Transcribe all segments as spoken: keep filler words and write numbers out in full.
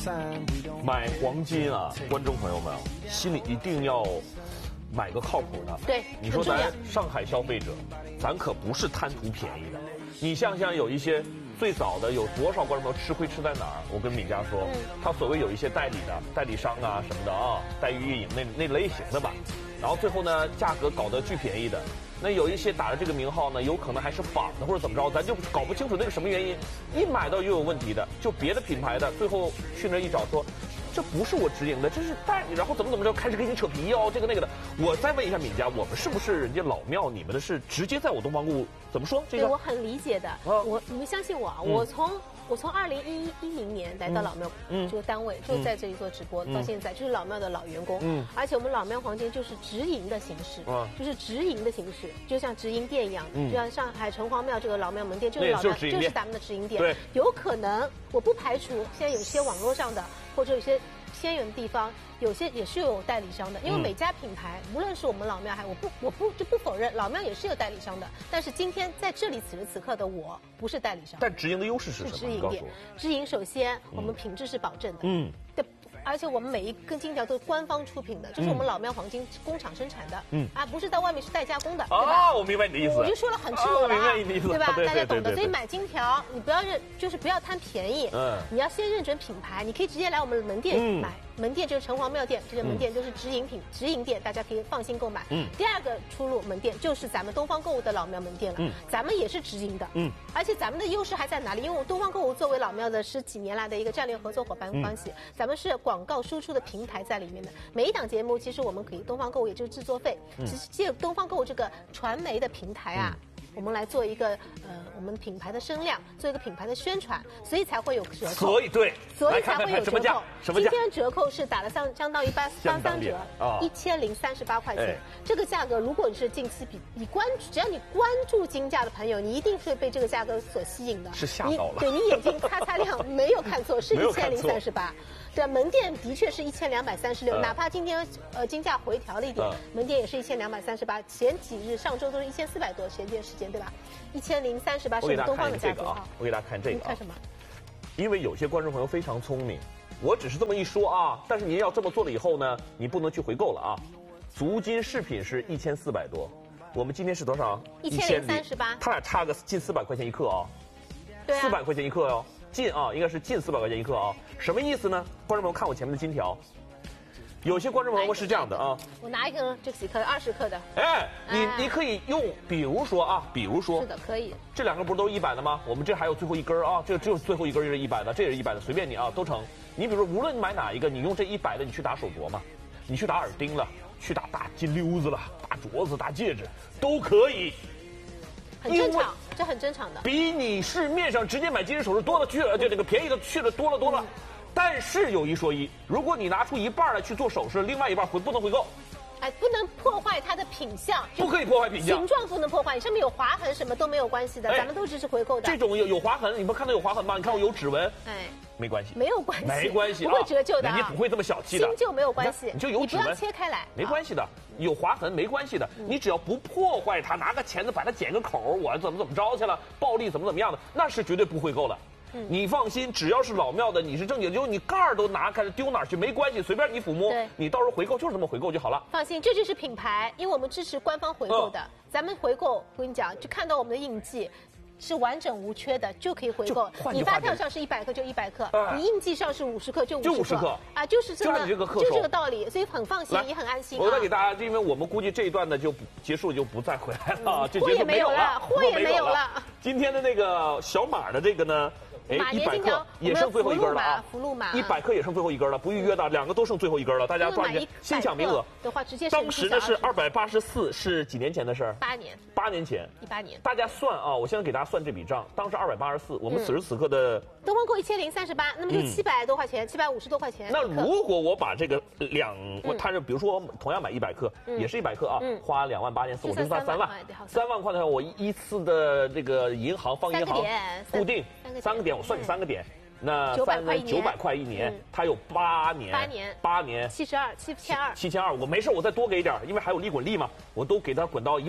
买黄金啊，观众朋友们，心里一定要买个靠谱的。 对， 你说咱上海消费者，咱可不是贪图便宜的。你想想，有一些最早的有多少观众朋友吃亏吃在哪儿？我跟敏佳说，嗯、他所谓有一些代理的代理商啊什么的啊，代运营那那类型的吧，然后最后呢，价格搞得巨便宜的。那有一些打着这个名号呢，有可能还是仿的或者怎么着，咱就搞不清楚那个什么原因，一买到又有问题的，就别的品牌的，最后去那一找说，这不是我直营的，这是代理，然后怎么怎么着，开始给你扯皮哦，这个那个的。我再问一下敏佳，我们是不是人家老庙，你们的是直接在我东方购物怎么说？这个对我很理解的，啊、我你们相信我啊，嗯、我从。我从二零一一零年来到老庙这个单位，就在这里做直播，到现在就是老庙的老员工。嗯，而且我们老庙黄金就是直营的形式，就是直营的形式，就像直营店一样，就像上海城隍庙这个老庙门店就是老庙，就是咱们的直营店。对，有可能我不排除现在有些网络上的或者有些偏远的地方。有些也是有代理商的，因为每家品牌，嗯、无论是我们老庙还我不我不就不否认老庙也是有代理商的，但是今天在这里此时此刻的我不是代理商。 但直营的优势是什么？ 是直营店，直营首先我们品质是保证的，嗯，对。而且我们每一根金条都是官方出品的，就是我们老庙黄金工厂生产的，嗯啊，不是在外面是代加工的，对吧？ 哦，我明白你的意思。 我就说了很赤裸了啊，对吧？ 大家懂的。所以买金条，你不要认，就是不要贪便宜，嗯，你要先认准品牌。你可以直接来我们门店买，门店就是城隍庙店，这些门店都是直营品、直营店，大家可以放心购买。嗯。第二个出路门店就是咱们东方购物的老庙门店了，嗯，咱们也是直营的，嗯，而且咱们的优势还在哪里？因为我东方购物作为老庙的十几年来的一个战略合作伙伴关系，咱们是广告输出的平。平台在里面的每一档节目，其实我们可以东方购物，也就是制作费，其实借东方购物这个传媒的平台啊，嗯、我们来做一个呃我们品牌的声量，做一个品牌的宣传，所以才会有折扣。 所以对， 所以才会有折扣。 什么价？ 今天折扣是打了相相当于八八三折，一千零三十八块钱。这个价格，如果你是近期比你关注，只要你关注金价的朋友，你一定会被这个价格所吸引的。 是吓到了。 对你眼睛擦擦亮，没有看错，是一千零三十八。对，门店的确是一千两百三十六，哪怕今天呃金价回调了一点，嗯、门店也是一千两百三十八。前几日上周都是一千四百多，前段时间对吧？一千零三十八是我们东方的价格啊。 我给大家看这个、啊， 你看什么？ 因为有些观众朋友非常聪明，我只是这么一说啊，但是您要这么做了以后呢，你不能去回购了啊。足金饰品是一千四百多，我们今天是多少？ 一千零三十八， 他俩差个近四百块钱一克啊， 对啊， 四百块钱一克哟、哦。近啊，应该是近四百块钱一克啊，什么意思呢？观众朋友看我前面的金条，有些观众朋友是这样的啊， 我拿一个这几克，二十克的。 哎，你哎你可以用，比如说啊，比如说， 是的，可以。 这两根不是都是一百的吗？我们这还有最后一根啊，这只有最后一根是一百的，这也是一百的，随便你啊，都成。你比如说，无论你买哪一个，你用这一百的，你去打手镯嘛，你去打耳钉了，去打大金溜子了，打镯子、打戒指都可以。 很正常，这很正常的， 比你市面上直接买金饰首饰多了去了，就这个便宜的去了多了多了。嗯、但是有一说一，如果你拿出一半来去做首饰，另外一半回不能回购。 哎，不能破坏它的品相， 不可以破坏品相， 形状不能破坏，你上面有划痕什么都没有关系的，哎、咱们都支持回购的。 这种有有划痕，你们看到有划痕吗？你看我有指纹， 哎， 没关系， 没有关系， 没关系， 不会折旧的、啊， 人家不会这么小气的， 新旧没有关系， 你就有指纹， 你不要切开来， 没关系的，有划痕没关系的，嗯、你只要不破坏它，拿个钳子把它剪个口，我怎么怎么着去了，暴力怎么怎么样的，那是绝对不回购的。嗯、你放心，只要是老庙的，你是正经，就你盖儿都拿开了，丢哪儿去没关系，随便你抚摸，你到时候回购就是这么回购就好了。 放心，这就是品牌，因为我们支持官方回购的，嗯、咱们回购，我跟你讲，就看到我们的印记。是完整无缺的，就可以回购。你发票上是一百克就一百克，啊、你印记上是五十克就五十克，啊，就是这么， 就就这个道理，所以很放心，也很安心、啊。 我再给大家，因为我们估计这一段呢就结束就不再回来了， 嗯、 这结束没有了， 货也没有了。 今天的那个小马的这个呢？哎，一百克也剩最后一根了啊！ 福禄马一百克也剩最后一根了，不预约的两个都剩最后一根了，大家抓紧先抢名额的话，直接当时呢是二百八十四，是几年前的事儿？ 八年， 八年前， 一八年。 大家算啊，我现在给大家算这笔账，当时二百八十四，我们此时此刻的东方购一千零三十八，那么就七百多块钱，七百五十多块钱。 那如果我把这个两，他是比如说我同样买一百克，也是一百克啊，花两万八千四，我就算三万，三万块的话，我依次的这个银行放银行固定三个点，我算你三个点。那三万九百块一年，它有八年， 八年， 八年， 七十二，七千二， 七千二。我没事，我再多给一点，因为还有利滚利嘛，我都给它滚到一万。 你这个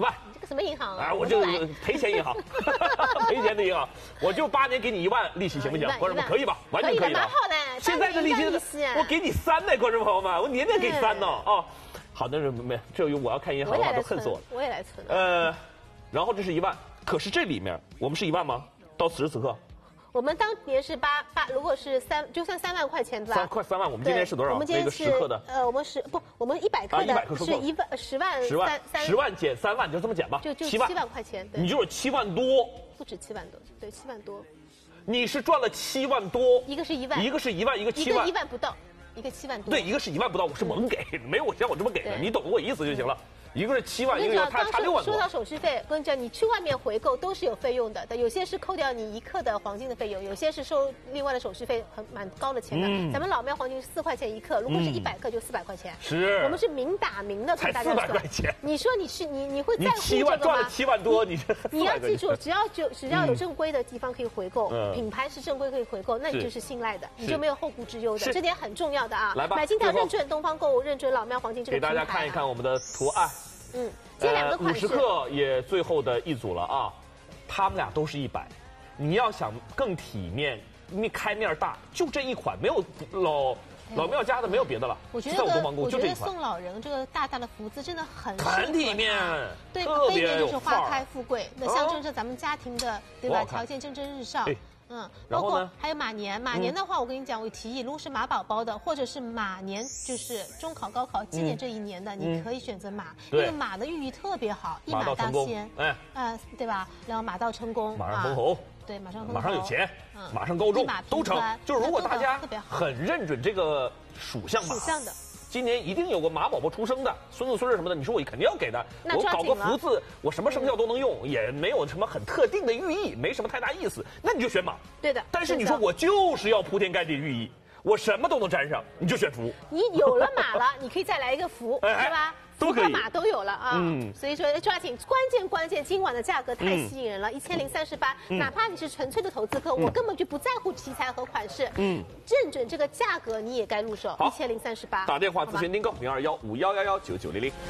什么银行啊？ 哎，我就赔钱银行，赔钱的银行，我就八年给你一万利息，行不行？观众们可以吧？完全可以的。 蛮好的。 现在的利息，我给你三呢，观众朋友们，我年年给三呢啊。好，那是没，这我要看银行的话都恨死我了。 我也来存。 呃，然后这是一万，可是这里面我们是一万吗？到此时此刻。 我们当年是八八，如果是三，就算三万块钱对吧？ 三块三万，我们今年是多少？ 我们今年是十克的。 呃，我们十不，我们一百克的是一万十万十万十万减三万，就这么减吧。 就就七万块钱， 你就是七万多。 不止七万多，对，七万多。 你是赚了七万多， 一个是一万， 一个是一万，一个七万， 一个一万不到，一个七万多。 对，一个是一万不到，我是猛给，没有我像我这么给的，你懂我意思就行了。一个是七万，一个差差六万多。 说到手续费，我跟你讲，你去外面回购都是有费用的，有些是扣掉你一克的黄金的费用，有些是收另外的手续费，很蛮高的钱的。嗯、咱们老庙黄金是四块钱一克，如果是一百克就四百块钱。 是。 我们是明打明的跟大家说。才四百块钱。 你说你是你你会在乎这个吗？赚了七万多，你这。 你要记住，只要就只要有正规的地方可以回购，嗯、品牌是正规可以回购，那你就是信赖的，你就没有后顾之忧的，这点很重要的啊。 来吧， 买金条认准东方购物，认准老庙黄金这个品牌。给大家看一看我们的图案。 嗯。这两个款式， 五十克也最后的一组了啊，他们俩都是一百。你要想更体面、面开面大，就这一款，没有老老庙家的没有别的了。 我觉得，我觉得送老人这个大大的福字真的很很体面， 对，背面就是花开富贵，那象征着咱们家庭的对吧？条件蒸蒸日上。嗯，包括还有马年，马年的话，我跟你讲，我提议，如果是马宝宝的，或者是马年，就是中考、高考纪念这一年的，你可以选择马，因为马的寓意特别好，一马当先，哎，呃，对吧？然后马到成功， 马上封侯， 对，马上封侯， 马上有钱，马上高中都成，就是如果大家很认准这个属相马， 属相的。 今年一定有个马宝宝出生的，孙子孙儿什么的，你说我肯定要给的。我搞个福字，我什么生肖都能用，也没有什么很特定的寓意，没什么太大意思，那你就选马。 对的。 但是你说我就是要铺天盖地寓意，我什么都能沾上，你就选福。 你有了马了，你可以再来一个福，是吧？ 都可以， 马都有了啊。嗯。所以说抓紧，关键关键，今晚的价格太吸引人了，一千零三十八。哪怕你是纯粹的投资客，我根本就不在乎题材和款式。嗯。认准这个价格，你也该入手。一千零三十八。 打电话咨询订购零二幺五幺幺幺九九零零。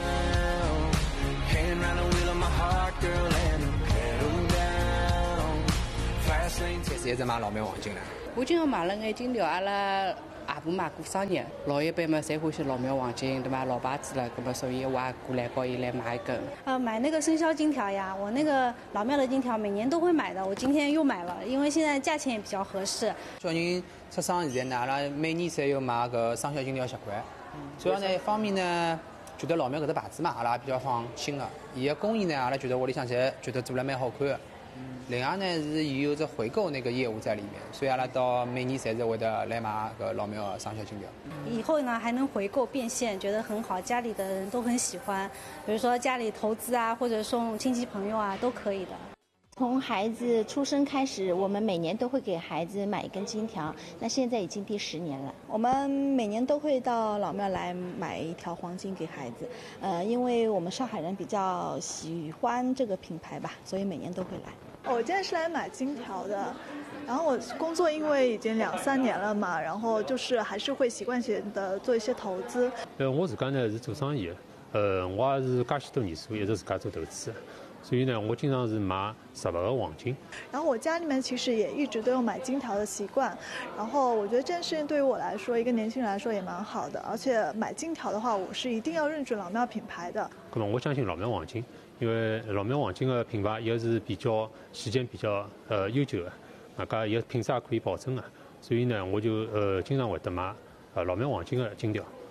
这次也在买老庙黄金了。 我今后买了眼金条，阿拉。阿婆买过生日，老一辈嘛侪欢喜老庙黄金，对吧？老牌子了，那么所以我也过来搞伊来买一根。 呃，买那个生肖金条呀，我那个老庙的金条每年都会买的，我今天又买了，因为现在价钱也比较合适。 小人出生现在呢，阿拉每年侪有买个生肖金条习惯。主要呢，一方面呢，觉得老庙搿只牌子嘛，阿拉比较放心的。伊个工艺呢，阿拉觉得屋里向侪觉得做了蛮好看的。另外呢是有着回购那个业务在里面，所以阿拉到每年侪是会得来买个老庙的生肖金条。 以后呢还能回购变现，觉得很好，家里的人都很喜欢。比如说家里投资啊，或者送亲戚朋友啊，都可以的。 从孩子出生开始，我们每年都会给孩子买一根金条，那现在已经第十年了。 我们每年都会到老庙来买一条黄金给孩子，呃，因为我们上海人比较喜欢这个品牌吧，所以每年都会来。 我今天是来买金条的，然后我工作因为已经两三年了嘛，然后就是还是会习惯性的做一些投资。 呃，我自家呢是做生意的，呃，我也是介许多年数一直自家做投资，所以呢，我经常是买实物的黄金。 然后我家里面其实也一直都有买金条的习惯，然后我觉得这件事情对于我来说，一个年轻人来说也蛮好的，而且买金条的话，我是一定要认准老庙品牌的。 那么我相信老庙黄金。因为老庙黄金的品牌也是比较时间比较呃悠久的，啊，搿也品质也可以保证的，所以呢，我就呃经常会得买呃老庙黄金的金条。